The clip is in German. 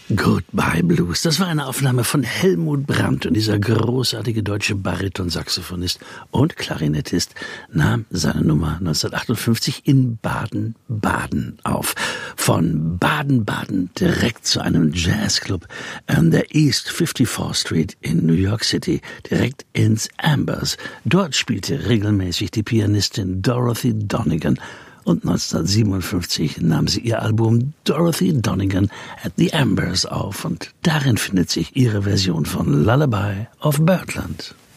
Goodbye Blues, das war eine Aufnahme von Helmut Brandt, und dieser großartige deutsche Bariton-Saxophonist und Klarinettist nahm seine Nummer 1958 in Baden-Baden auf. Von Baden-Baden direkt zu einem Jazzclub an der East 54th Street in New York City, direkt ins Ambers. Dort spielte regelmäßig die Pianistin Dorothy Donegan. Und 1957 nahm sie ihr Album Dorothy Donegan at the Ambers auf, und darin findet sich ihre Version von Lullaby of Birdland.